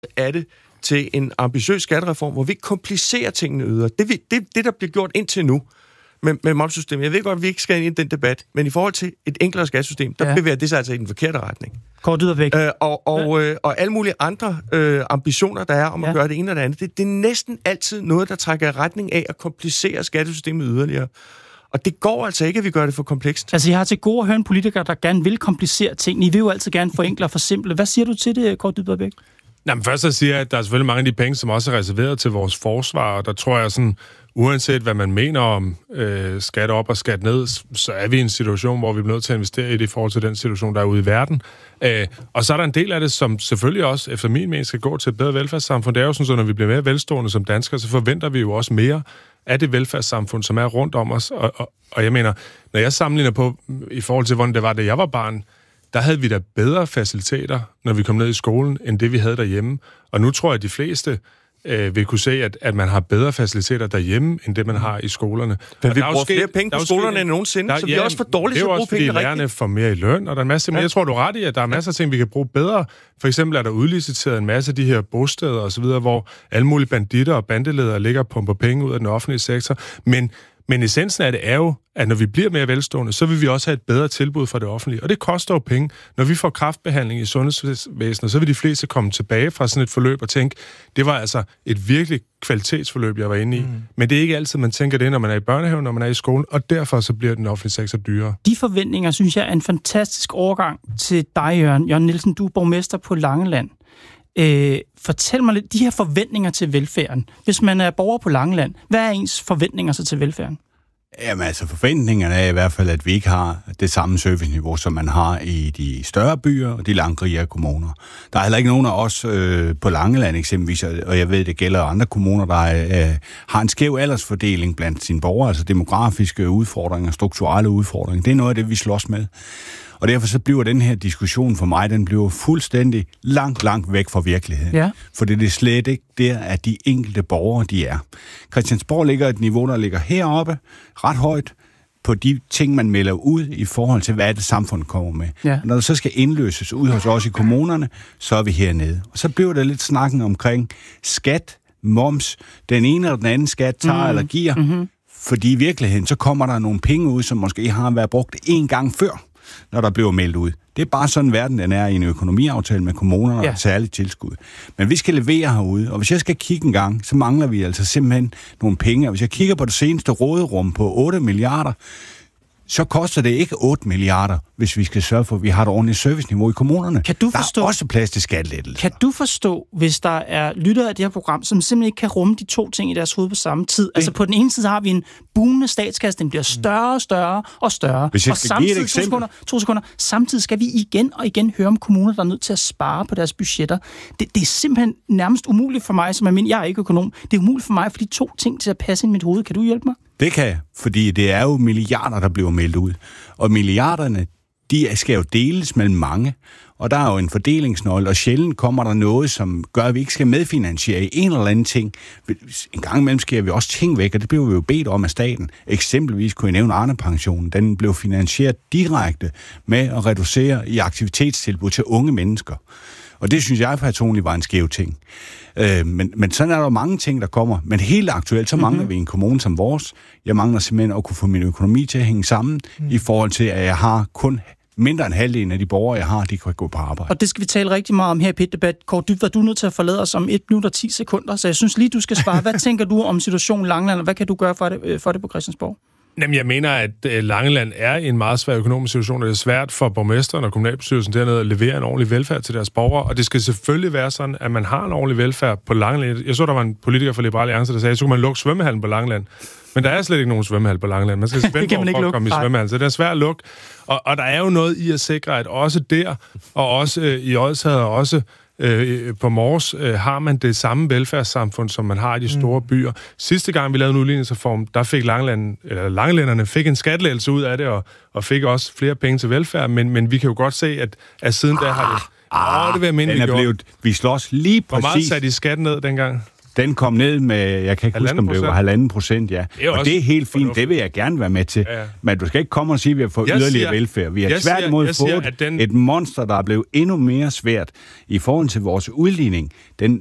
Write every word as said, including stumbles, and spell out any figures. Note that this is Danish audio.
er det til en ambitiøs skattereform, hvor vi ikke komplicerer tingene yderligere. Det, det, det, der bliver gjort indtil nu med, med momssystemet. Jeg ved godt, at vi ikke skal ind i den debat, men i forhold til et enklere skattesystem, der ja. bevæger det sig altså i den forkerte retning. Kort Dybvad øh, og, og, øh, og alle mulige andre øh, ambitioner, der er om ja. at gøre det ene og det andet, det, det er næsten altid noget, der trækker i retning af at komplicere skattesystemet yderligere. Og det går altså ikke, at vi gør det for komplekst. Altså, jeg har til gode at høre en politiker, der gerne vil komplicere ting. I vil jo altid gerne forenkle og forsimple. Hvad siger du til det, Kort Dybvad? Nå, men først så siger jeg, at der er selvfølgelig mange af de penge, som også er reserveret til vores forsvar, og der tror jeg sådan, uanset hvad man mener om øh, skat op og skat ned, så er vi i en situation, hvor vi er nødt til at investere i det i forhold til den situation, der er ude i verden. Øh, og så er der en del af det, som selvfølgelig også, efter min mening, skal gå til et bedre velfærdssamfund. Det er jo sådan, så når vi bliver mere velstående som danskere, så forventer vi jo også mere af det velfærdssamfund, som er rundt om os. Og, og, og jeg mener, når jeg sammenligner på, i forhold til, hvordan det var, da jeg var barn, der havde vi da bedre faciliteter, når vi kom ned i skolen, end det vi havde derhjemme. Og nu tror jeg, at de fleste øh, vil kunne se, at, at man har bedre faciliteter derhjemme, end det man har i skolerne. Men vi bruger flere penge på skolerne end nogensinde, der, så vi er også for dårlige til at bruge penge rigtigt. Det er jo også, fordi lærerne får mere i løn, og der er en masse... Ja. Men jeg tror, du er ret i, at der er masser af ting, vi kan bruge bedre. For eksempel er der udliciteret en masse af de her bosteder og så videre, hvor alle mulige banditter og bandeledere ligger og pumper penge ud af den offentlige sektor. Men Men essensen af det er jo, at når vi bliver mere velstående, så vil vi også have et bedre tilbud fra det offentlige. Og det koster jo penge. Når vi får kræftbehandling i sundhedsvæsenet, så vil de fleste komme tilbage fra sådan et forløb og tænke, det var altså et virkelig kvalitetsforløb, jeg var inde i. Mm. Men det er ikke altid, man tænker det, når man er i børnehaven, når man er i skolen, og derfor så bliver den offentlige sektor dyrere. De forventninger, synes jeg, er en fantastisk overgang til dig, Jørgen. Jørgen Nielsen, du er borgmester på Langeland. Øh, fortæl mig lidt, de her forventninger til velfærden. Hvis man er borger på Langeland, hvad er ens forventninger så til velfærden? Jamen altså, forventningerne er i hvert fald, at vi ikke har det samme serviceniveau, som man har i de større byer og de langt rigere kommuner. Der er heller ikke nogen af os øh, på Langeland eksempelvis, og jeg ved, det gælder andre kommuner, der er, øh, har en skæv aldersfordeling blandt sine borgere, altså demografiske udfordringer, strukturelle udfordringer. Det er noget af det, vi slås med. Og derfor så bliver den her diskussion for mig, den bliver fuldstændig langt, langt væk fra virkeligheden. Ja. For det er slet ikke der, at de enkelte borgere, de er. Christiansborg ligger et niveau, der ligger heroppe, ret højt, på de ting, man melder ud i forhold til, hvad det samfund kommer med. Ja. Og når det så skal indløses ud hos os i kommunerne, så er vi hernede. Og så bliver der lidt snakken omkring skat, moms, den ene eller den anden skat tager mm. eller giver. Mm-hmm. Fordi i virkeligheden, så kommer der nogle penge ud, som måske har været brugt én gang før, når der bliver meldt ud. Det er bare sådan, verden den er i en økonomiaftale med kommunerne ja. og et særligt tilskud. Men vi skal levere herude, og hvis jeg skal kigge en gang, så mangler vi altså simpelthen nogle penge. Og hvis jeg kigger på det seneste råderum på otte milliarder, så koster det ikke otte milliarder, hvis vi skal sørge for, at vi har et ordentligt serviceniveau i kommunerne. Kan du forstå, der er også plads til skattelettelser. Kan du forstå, hvis der er lyttere af det her program, som simpelthen ikke kan rumme de to ting i deres hoved på samme tid? Det. Altså på den ene side har vi en boomende statskasse, den bliver større og større og større. Hvis jeg og skal samtidig, give et eksempel. To sekunder, to sekunder, samtidig skal vi igen og igen høre om kommuner, der er nødt til at spare på deres budgetter. Det, det er simpelthen nærmest umuligt for mig, som er min, jeg er ikke økonom. Det er umuligt for mig, for de to ting til at passe ind i mit hoved. Kan du hjælpe mig? Det kan jeg, fordi det er jo milliarder, der bliver meldt ud. Og milliarderne, de skal jo deles mellem mange. Og der er jo en fordelingsnøgle, og sjældent kommer der noget, som gør, at vi ikke skal medfinansiere en eller anden ting. En gang imellem sker vi også ting væk, og det bliver vi jo bedt om af staten. Eksempelvis kunne jeg nævne Arne-pensionen. Den blev finansieret direkte med at reducere i aktivitetstilbud til unge mennesker. Og det synes jeg personligt var en skæv ting. Øh, men, men sådan er der mange ting, der kommer. Men helt aktuelt, så mangler mm-hmm. vi en kommune som vores. Jeg mangler simpelthen at kunne få min økonomi til at hænge sammen, mm. i forhold til, at jeg har kun mindre end halvdelen af de borgere, jeg har, de kan gå på arbejde. Og det skal vi tale rigtig meget om her i P et-debat. Kort Dybvad, du er nødt til at forlade os om et minut og ti sekunder, så jeg synes lige, du skal svare. Hvad tænker du om situationen Langeland, og hvad kan du gøre for det, for det på Christiansborg? Jamen, jeg mener, at Langeland er i en meget svær økonomisk situation, og det er svært for borgmesteren og kommunalbestyrelsen dernede at levere en ordentlig velfærd til deres borgere, og det skal selvfølgelig være sådan, at man har en ordentlig velfærd på Langeland. Jeg så, der var en politiker fra Liberal Alliance, der sagde, at så kunne man lukke svømmehallen på Langeland. Men der er slet ikke nogen svømmehal på Langeland. Man skal spænde over for at komme i svømmehallen, så det er svært at lukke. Og, og der er jo noget i at sikre, at også der, og også øh, i Odsherred, og også øh, på Mors, øh, har man det samme velfærdssamfund, som man har i de store mm. byer. Sidste gang, vi lavede en udligningsreform, der fik Langeland, eller Langelænderne fik en skattelettelse ud af det, og, og fik også flere penge til velfærd, men, men vi kan jo godt se, at, at siden ah, der har det... Ah, åh, det vil jeg minde, vi gjorde. Vi slås lige præcis... Hvor meget satte I skatten ned dengang? Den kom ned med, jeg kan ikke huske, om det var halvanden procent, ja. Det og det er helt fint, det vil jeg gerne være med til. Ja, ja. Men du skal ikke komme og sige, at vi har fået jeg yderligere siger, velfærd. Vi har tværtimod fået den... et monster, der er blevet endnu mere svært i forhold til vores udligning. Den,